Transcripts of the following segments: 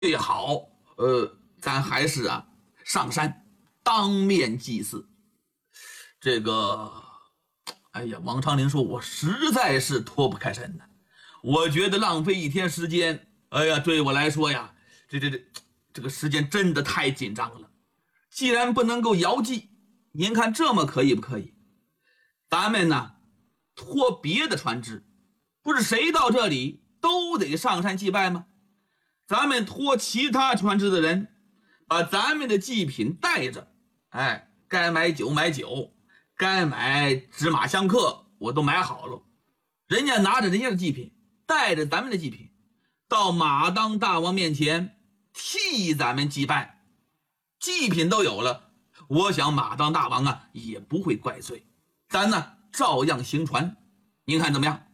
最好，咱还是上山当面祭祀。这个，哎呀，王昌龄说，我实在是脱不开身呢。我觉得浪费一天时间，哎呀，对我来说呀，这个时间真的太紧张了。既然不能够遥祭，您看这么可以不可以？咱们呢，托别的船只，不是谁到这里都得上山祭拜吗？咱们托其他船只的人，把咱们的祭品带着，哎，该买酒买酒，该买纸马香客，我都买好了。人家拿着人家的祭品，带着咱们的祭品，到马当大王面前替咱们祭拜，祭品都有了，我想马当大王也不会怪罪，咱呢照样行船，您看怎么样？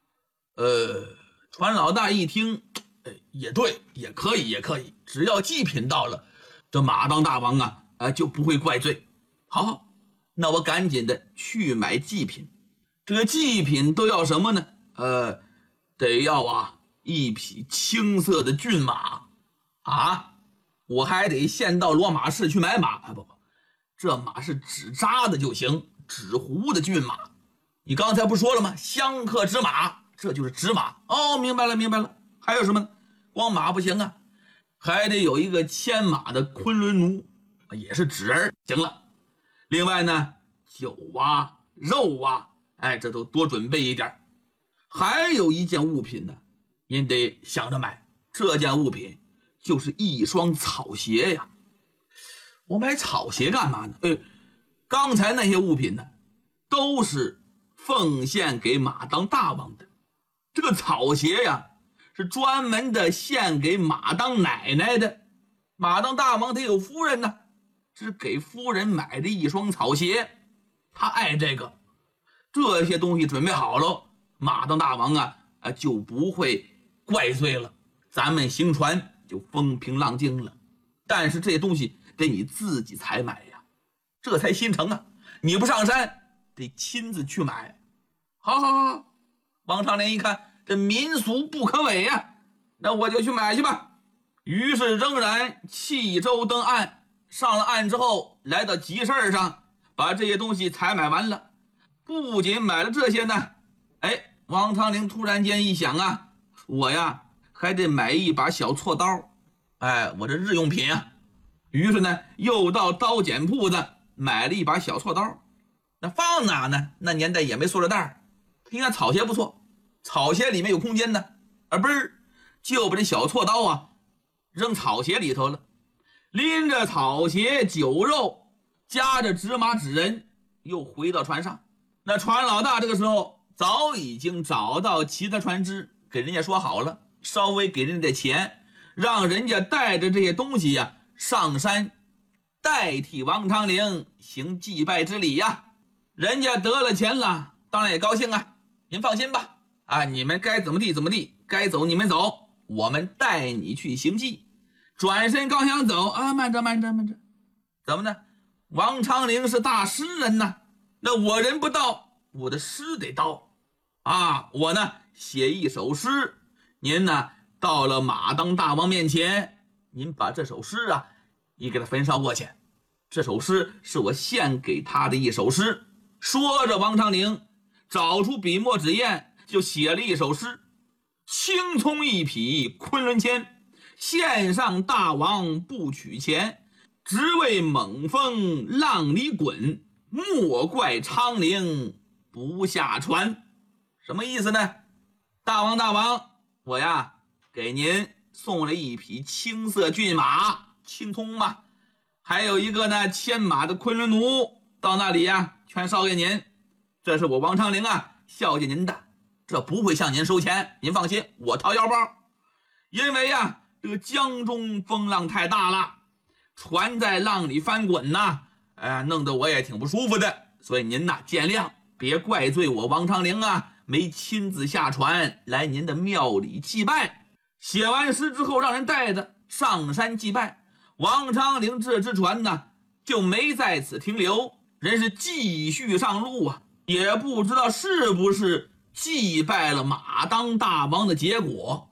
船老大一听，也对，也可以，只要祭品到了，这马当大王就不会怪罪。好，那我赶紧的去买祭品。这个祭品都要什么呢？得要一匹青色的骏马我还得先到罗马市去买马。不，这马是纸扎的就行，纸糊的骏马。你刚才不说了吗？香客纸马，这就是纸马。哦，明白了。还有什么呢？光马不行还得有一个牵马的昆仑奴，也是纸人行了。另外呢，酒肉这都多准备一点。还有一件物品呢，您得想着买。这件物品就是一双草鞋呀。我买草鞋干嘛呢？刚才那些物品呢，都是奉献给马当大王的。这个草鞋呀，是专门的献给马当奶奶的。马当大王得有夫人呢，是给夫人买的一双草鞋，他爱这个。这些东西准备好了，马当大王就不会怪罪了，咱们行船就风平浪静了。但是这些东西得你自己采买呀，这才心诚你不上山得亲自去买。好，王昌龄一看这民俗不可违那我就去买去吧。于是仍然弃舟登岸，上了岸之后来到集市上，把这些东西采买完了。不仅买了这些呢，王昌龄突然间一想我还得买一把小锉刀，我这日用品于是呢又到刀剪铺子买了一把小锉刀。那放哪呢？那年代也没塑料袋，你看草鞋不错，草鞋里面有空间呢，就把这小锉刀扔草鞋里头了。拎着草鞋酒肉，夹着纸马纸人，又回到船上。那船老大这个时候早已经找到其他船只，给人家说好了，稍微给人家钱，让人家带着这些东西上山，代替王昌龄行祭拜之礼人家得了钱了，当然也高兴您放心吧你们该怎么地，该走你们走，我们带你去行祭。转身刚想走慢着，怎么呢？王昌龄是大诗人那我人不到，我的诗得到我呢写一首诗，您呢到了马当大王面前，您把这首诗你给他焚烧过去。这首诗是我献给他的一首诗。说着，王昌龄找出笔墨纸砚，就写了一首诗：青葱一匹昆仑牵，献上大王不取钱，只为猛风浪里滚，莫怪昌龄不下船。什么意思呢？大王，我给您送了一匹青色骏马，青葱嘛，还有一个呢牵马的昆仑奴，到那里全烧给您。这是我王昌龄孝敬您的，这不会向您收钱，您放心，我掏腰包。因为这个江中风浪太大了，船在浪里翻滚弄得我也挺不舒服的，所以您见谅，别怪罪我王昌龄没亲自下船来您的庙里祭拜。写完诗之后，让人带着上山祭拜。王昌龄这只船就没在此停留，人是继续上路也不知道是不是祭拜了马当大王的结果。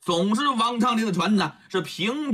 总是王昌龄的船呢是平